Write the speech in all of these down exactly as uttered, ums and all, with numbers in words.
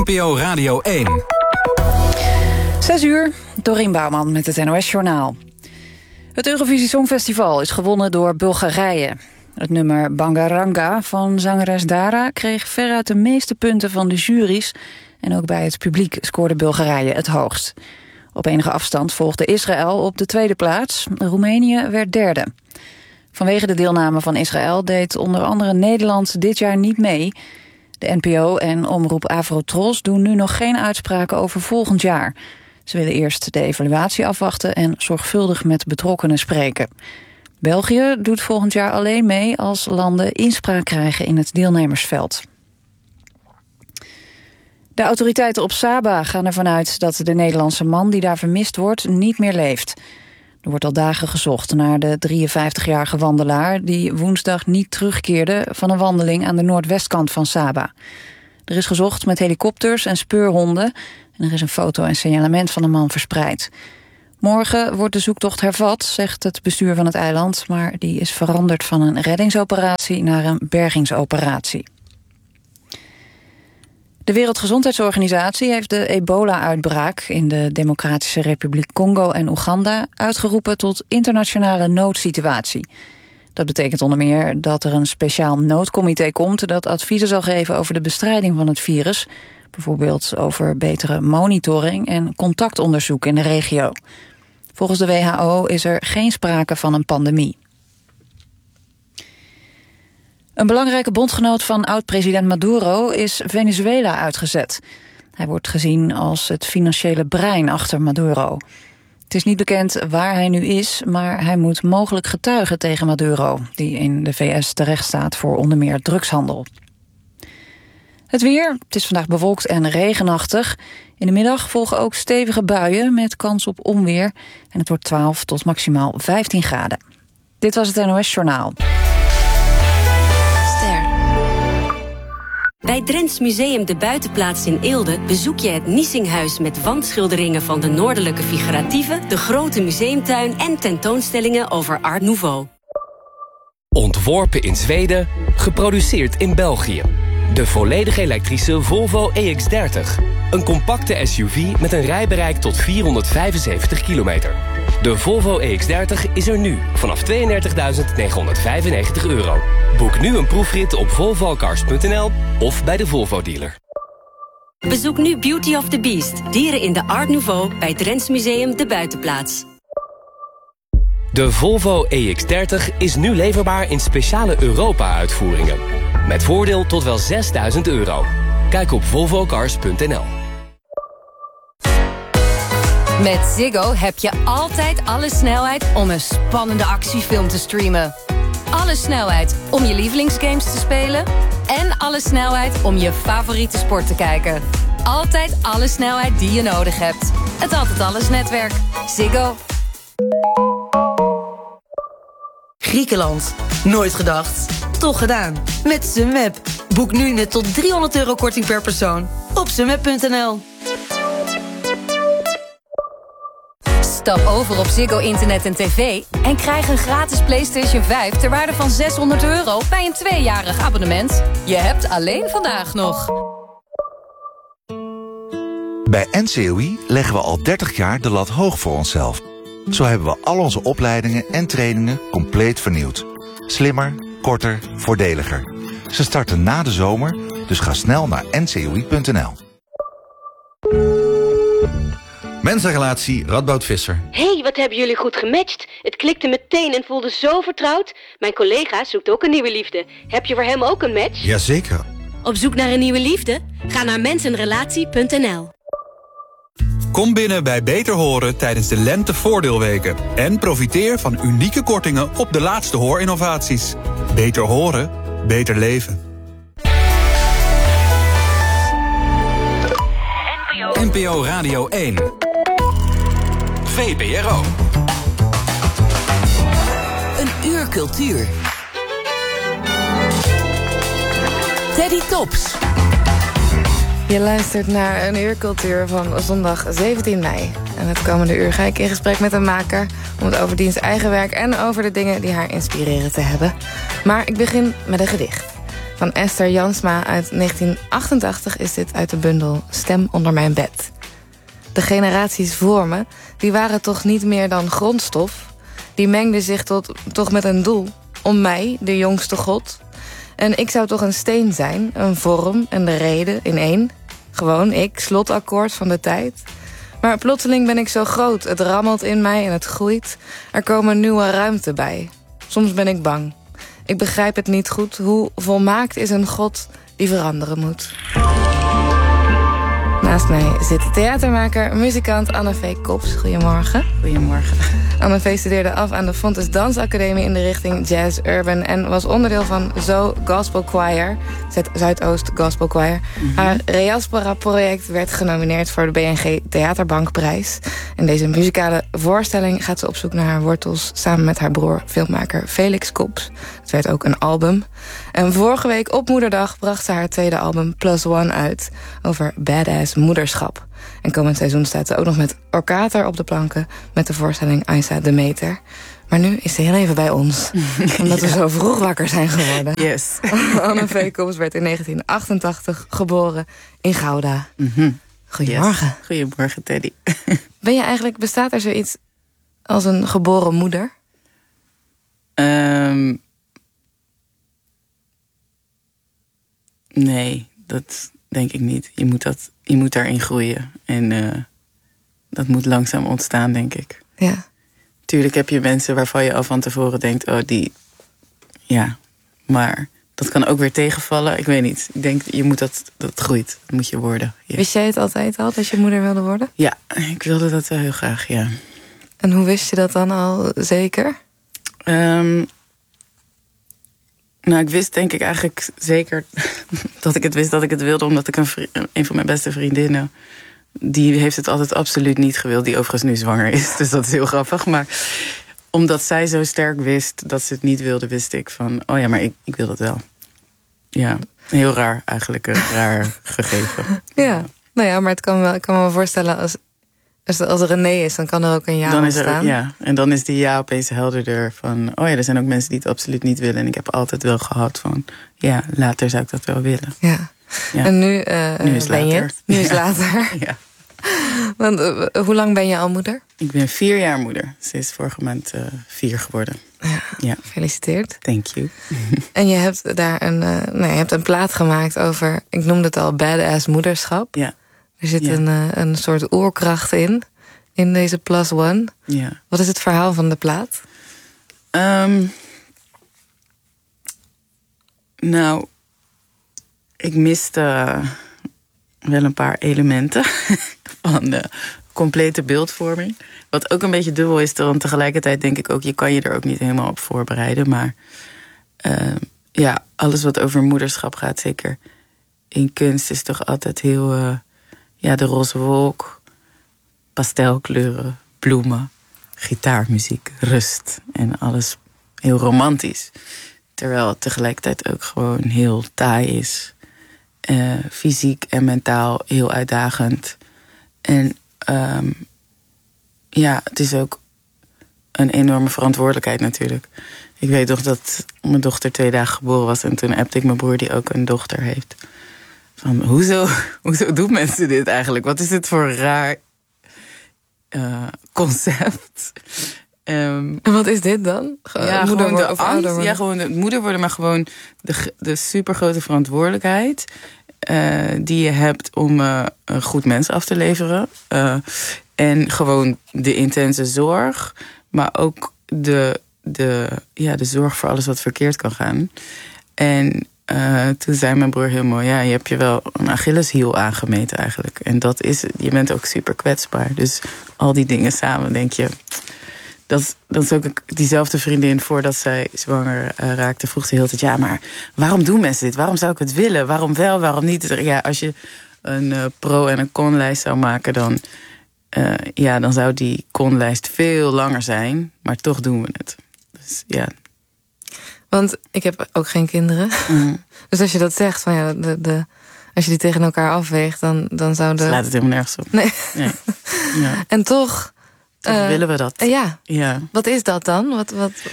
N P O Radio één. Zes uur, Dorien Bouwman met het N O S-journaal. Het Eurovisie Songfestival is gewonnen door Bulgarije. Het nummer Bangaranga van zangeres Dara kreeg veruit de meeste punten van de juries. En ook bij het publiek scoorde Bulgarije het hoogst. Op enige afstand volgde Israël op de tweede plaats. Roemenië werd derde. Vanwege de deelname van Israël deed onder andere Nederland dit jaar niet mee. De N P O en omroep Avrotros doen nu nog geen uitspraken over volgend jaar. Ze willen eerst de evaluatie afwachten en zorgvuldig met betrokkenen spreken. België doet volgend jaar alleen mee als landen inspraak krijgen in het deelnemersveld. De autoriteiten op Saba gaan ervan uit dat de Nederlandse man die daar vermist wordt niet meer leeft. Er wordt al dagen gezocht naar de drieënvijftigjarige wandelaar die woensdag niet terugkeerde van een wandeling aan de noordwestkant van Saba. Er is gezocht met helikopters en speurhonden en er is een foto en signalement van de man verspreid. Morgen wordt de zoektocht hervat, zegt het bestuur van het eiland, maar die is veranderd van een reddingsoperatie naar een bergingsoperatie. De Wereldgezondheidsorganisatie heeft de ebola-uitbraak in de Democratische Republiek Congo en Oeganda uitgeroepen tot internationale noodsituatie. Dat betekent onder meer dat er een speciaal noodcomité komt dat adviezen zal geven over de bestrijding van het virus, bijvoorbeeld over betere monitoring en contactonderzoek in de regio. Volgens de W H O is er geen sprake van een pandemie. Een belangrijke bondgenoot van oud-president Maduro is Venezuela uitgezet. Hij wordt gezien als het financiële brein achter Maduro. Het is niet bekend waar hij nu is, maar hij moet mogelijk getuigen tegen Maduro, die in de V S terechtstaat voor onder meer drugshandel. Het weer, het is vandaag bewolkt en regenachtig. In de middag volgen ook stevige buien met kans op onweer. En het wordt twaalf tot maximaal vijftien graden. Dit was het N O S-journaal. Bij Drents Museum De Buitenplaats in Eelde bezoek je het Niesinghuis met wandschilderingen van de noordelijke figuratieven, de grote museumtuin en tentoonstellingen over Art Nouveau. Ontworpen in Zweden, geproduceerd in België. De volledig elektrische Volvo E X dertig. Een compacte S U V met een rijbereik tot vierhonderdvijfenzeventig kilometer. De Volvo E X dertig is er nu vanaf tweeëndertigduizend negenhonderdvijfennegentig euro. Boek nu een proefrit op volvo cars punt n l of bij de Volvo dealer. Bezoek nu Beauty of the Beast, dieren in de Art Nouveau bij Drents Museum De Buitenplaats. De Volvo E X dertig is nu leverbaar in speciale Europa-uitvoeringen. Met voordeel tot wel zesduizend euro. Kijk op volvo cars punt n l. Met Ziggo heb je altijd alle snelheid om een spannende actiefilm te streamen. Alle snelheid om je lievelingsgames te spelen. En alle snelheid om je favoriete sport te kijken. Altijd alle snelheid die je nodig hebt. Het Altijd Alles netwerk. Ziggo. Griekenland. Nooit gedacht. Toch gedaan. Met Sunweb. Boek nu net tot driehonderd euro korting per persoon. Op sunweb punt n l. Stap over op Ziggo Internet en tv en krijg een gratis PlayStation vijf ter waarde van zeshonderd euro bij een tweejarig abonnement. Je hebt alleen vandaag nog. Bij N C O I leggen we al dertig jaar de lat hoog voor onszelf. Zo hebben we al onze opleidingen en trainingen compleet vernieuwd. Slimmer, korter, voordeliger. Ze starten na de zomer, dus ga snel naar n c o i punt n l. Mensenrelatie, Radboud Visser. Hé, hey, wat hebben jullie goed gematcht. Het klikte meteen en voelde zo vertrouwd. Mijn collega zoekt ook een nieuwe liefde. Heb je voor hem ook een match? Jazeker. Op zoek naar een nieuwe liefde? Ga naar mensenrelatie punt n l. Kom binnen bij Beter Horen tijdens de lentevoordeelweken. En profiteer van unieke kortingen op de laatste hoorinnovaties. Beter horen, beter leven. N P O Radio één. V P R O. Een uur cultuur. Teddy Tops. Je luistert naar een uur cultuur van zondag zeventien mei. En het komende uur ga ik in gesprek met een maker om het over diens eigen werk en over de dingen die haar inspireren te hebben. Maar ik begin met een gedicht. Van Esther Jansma uit negentien achtentachtig is dit uit de bundel Stem onder mijn bed. De generaties voor me, die waren toch niet meer dan grondstof. Die mengden zich tot, toch met een doel. Om mij, de jongste god. En ik zou toch een steen zijn, een vorm en de reden in één. Gewoon ik, slotakkoord van de tijd. Maar plotseling ben ik zo groot, het rammelt in mij en het groeit. Er komen nieuwe ruimte bij. Soms ben ik bang. Ik begrijp het niet goed. Hoe volmaakt is een god die veranderen moet? Naast mij zit theatermaker, muzikant Anne-Vee Kops. Goedemorgen. Goedemorgen. Anne-Vee studeerde af aan de Fontes Dansacademie in de richting Jazz Urban en was onderdeel van Zo Gospel Choir, Zuidoost Gospel Choir. Mm-hmm. Haar Reaspora-project werd genomineerd voor de B N G Theaterbankprijs. In deze muzikale voorstelling gaat ze op zoek naar haar wortels samen met haar broer, filmmaker Felix Kops. Het werd ook een album. En vorige week op Moederdag bracht ze haar tweede album Plus One uit over badass moederschap. En komend seizoen staat ze ook nog met Orkater op de planken met de voorstelling Aisa de Meter. Maar nu is ze heel even bij ons, omdat we ja. zo vroeg wakker zijn geworden. Yes. Anne-Vee Kops werd in negentien achtentachtig geboren in Gouda. Mm-hmm. Goedemorgen. Yes. Goedemorgen, Teddy. Ben je eigenlijk, bestaat er zoiets als een geboren moeder? Um, nee, dat denk ik niet. Je moet, dat, je moet daarin groeien. En uh, dat moet langzaam ontstaan, denk ik. Ja. Tuurlijk heb je mensen waarvan je al van tevoren denkt, oh, die... Ja, maar dat kan ook weer tegenvallen. Ik weet niet. Ik denk, je moet dat, dat groeit. Dat moet je worden. Ja. Wist jij het altijd al, dat je moeder wilde worden? Ja, ik wilde dat wel heel graag, ja. En hoe wist je dat dan al zeker? Um, nou, ik wist denk ik eigenlijk zeker dat ik het wist dat ik het wilde, omdat ik een, vriend, een van mijn beste vriendinnen, die heeft het altijd absoluut niet gewild, die overigens nu zwanger is. Dus dat is heel grappig. Maar omdat zij zo sterk wist dat ze het niet wilde, wist ik van, oh ja, maar ik, ik wil dat wel. Ja, heel raar eigenlijk, een raar gegeven. Ja, nou ja, maar het kan wel, ik kan me wel voorstellen, als, als, als er een nee is, dan kan er ook een ja dan is er, ontstaan. Ja, en dan is die ja opeens helderder van, oh ja, er zijn ook mensen die het absoluut niet willen. En ik heb altijd wel gehad van, ja, later zou ik dat wel willen. Ja. Ja. En nu, uh, nu is ben later. je Nu is ja. later. Ja. Want uh, hoe lang ben je al moeder? Ik ben vier jaar moeder. Ze is vorige maand uh, vier geworden. Ja, ja. Gefeliciteerd. Thank you. En je hebt daar een, uh, nee, je hebt een plaat gemaakt over, ik noemde het al, badass moederschap. Ja. Er zit ja. een, uh, een soort oerkracht in, in deze Plus One. Ja. Wat is het verhaal van de plaat? Um, nou, ik miste uh, wel een paar elementen van de complete beeldvorming. Wat ook een beetje dubbel is, want tegelijkertijd denk ik ook, je kan je er ook niet helemaal op voorbereiden. Maar uh, ja, alles wat over moederschap gaat, zeker in kunst, is toch altijd heel, uh, ja, de roze wolk, pastelkleuren, bloemen, gitaarmuziek, rust en alles heel romantisch. Terwijl het tegelijkertijd ook gewoon heel taai is. Uh, fysiek en mentaal heel uitdagend. En um, ja, het is ook een enorme verantwoordelijkheid natuurlijk. Ik weet toch dat mijn dochter twee dagen geboren was, en toen appte ik mijn broer die ook een dochter heeft. Van, hoezo, hoezo doen mensen dit eigenlijk? Wat is dit voor een raar uh, concept? Um, en wat is dit dan? Ge- ja, moeder gewoon de of angst. ouder Ja, gewoon de moeder worden, maar gewoon de, de supergrote verantwoordelijkheid uh, die je hebt om uh, een goed mens af te leveren. Uh, en gewoon de intense zorg, maar ook de, de, ja, de zorg voor alles wat verkeerd kan gaan. En uh, toen zei mijn broer heel mooi, ja, je hebt je wel een Achilleshiel aangemeten eigenlijk. En dat is, je bent ook super kwetsbaar. Dus al die dingen samen denk je. Dat, dat is ook diezelfde vriendin, voordat zij zwanger uh, raakte, vroeg ze heel tijd, ja, maar waarom doen mensen dit? Waarom zou ik het willen? Waarom wel, waarom niet? Ja, als je een uh, pro- en een con-lijst zou maken, dan, uh, ja, dan zou die con-lijst veel langer zijn. Maar toch doen we het. Dus ja. Want ik heb ook geen kinderen. Mm. Dus als je dat zegt, van ja, de, de, als je die tegen elkaar afweegt, dan, dan zou de... Slaat het helemaal nergens op. Nee. nee. Ja. En toch... Toch uh, willen we dat. Uh, ja. ja. Wat is dat dan? Wat, wat...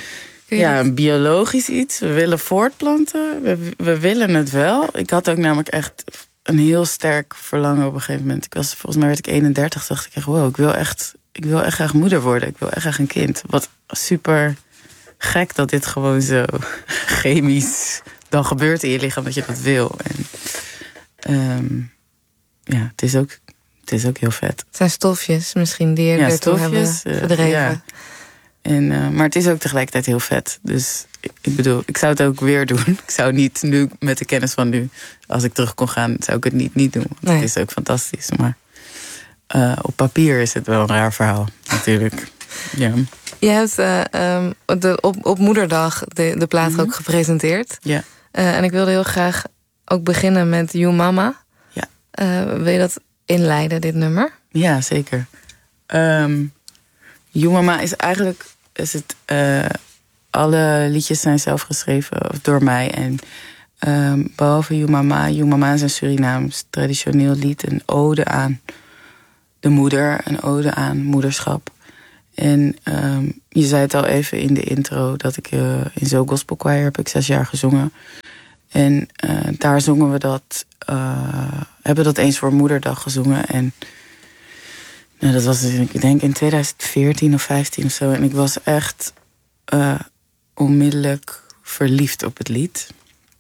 Ja, een biologisch iets. We willen voortplanten. We, we willen het wel. Ik had ook namelijk echt een heel sterk verlangen op een gegeven moment. Ik was, volgens mij werd ik eenendertig. Dacht ik echt, wow, ik wil echt, ik wil echt graag moeder worden. Ik wil echt graag een kind. Wat super gek dat dit gewoon zo chemisch dan gebeurt in je lichaam dat je dat wil. En um, ja, het is ook, het is ook heel vet. Het zijn stofjes misschien die je ja, ertoe hebben verdreven. Uh, ja. En, uh, maar het is ook tegelijkertijd heel vet. Dus ik, ik bedoel, ik zou het ook weer doen. Ik zou niet nu, met de kennis van nu, als ik terug kon gaan, zou ik het niet, niet doen. Want nee. Het is ook fantastisch. Maar uh, op papier is het wel een raar verhaal, natuurlijk. Ja. Je hebt uh, um, de, op, op Moederdag de, de plaat mm-hmm. ook gepresenteerd. Ja. Uh, en ik wilde heel graag ook beginnen met You Mama. Ja. Uh, wil je dat inleiden, dit nummer? Ja, zeker. Um, You Mama is eigenlijk... Is het, uh, alle liedjes zijn zelf geschreven door mij. En um, behalve You Mama... You Mama is een Surinaams traditioneel lied. Een ode aan de moeder. Een ode aan moederschap. En um, je zei het al even in de intro... dat ik uh, in Zo Gospel Choir heb ik zes jaar gezongen. En uh, daar zongen we dat... Uh, hebben dat eens voor Moederdag gezongen. En nou, dat was ik denk in tweeduizend veertien of vijftien of zo. En ik was echt uh, onmiddellijk verliefd op het lied.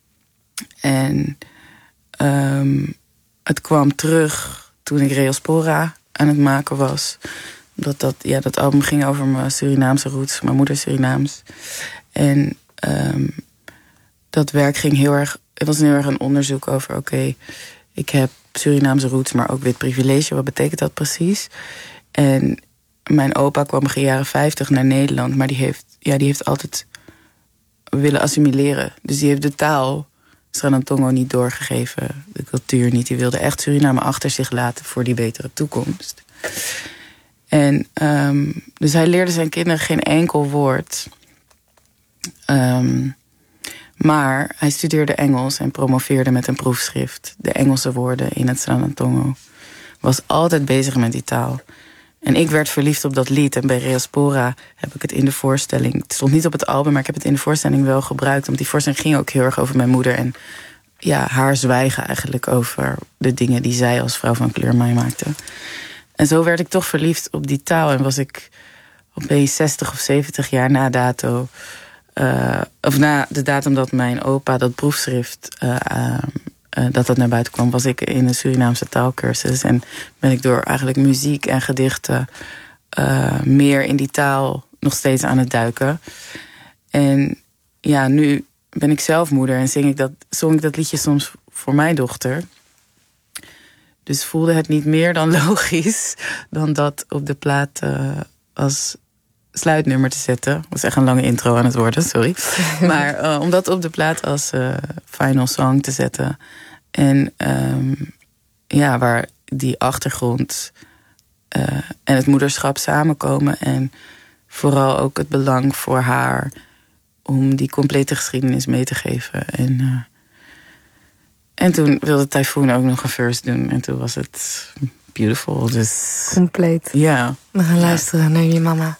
En um, het kwam terug toen ik Reospora aan het maken was. Dat, dat, ja, dat album ging over mijn Surinaamse roots, mijn moeder Surinaams. En um, dat werk ging heel erg... Het was heel erg een onderzoek over, oké, okay, ik heb Surinaamse roots, maar ook wit privilege. Wat betekent dat precies? En mijn opa kwam begin jaren vijftig naar Nederland, maar die heeft, ja, die heeft altijd willen assimileren. Dus die heeft de taal Sranan-Tongo niet doorgegeven, de cultuur niet. Die wilde echt Suriname achter zich laten voor die betere toekomst. En um, dus hij leerde zijn kinderen geen enkel woord. Um, maar hij studeerde Engels en promoveerde met een proefschrift de Engelse woorden in het Sranan-Tongo. Was altijd bezig met die taal. En ik werd verliefd op dat lied. En bij Reospora heb ik het in de voorstelling... Het stond niet op het album, maar ik heb het in de voorstelling wel gebruikt. Want die voorstelling ging ook heel erg over mijn moeder. En ja, haar zwijgen eigenlijk over de dingen die zij als vrouw van kleur meemaakte. En zo werd ik toch verliefd op die taal. En was ik opeens zestig of zeventig jaar na dato... Uh, of na de datum dat mijn opa dat proefschrift... Uh, uh, uh, dat dat naar buiten kwam, was ik in een Surinaamse taalkursus. En ben ik door eigenlijk muziek en gedichten... Uh, meer in die taal nog steeds aan het duiken. En ja, nu ben ik zelf moeder en zing ik dat, zong ik dat liedje soms voor mijn dochter. Dus voelde het niet meer dan logisch... dan dat op de plaat uh, als... sluitnummer te zetten. Dat is echt een lange intro aan het worden, sorry. Maar uh, om dat op de plaat als uh, final song te zetten. En um, ja, waar die achtergrond uh, en het moederschap samenkomen. En vooral ook het belang voor haar om die complete geschiedenis mee te geven. En, uh, en toen wilde Typhoon ook nog een verse doen. En toen was het beautiful. Dus compleet. Ja. We gaan luisteren naar je mama.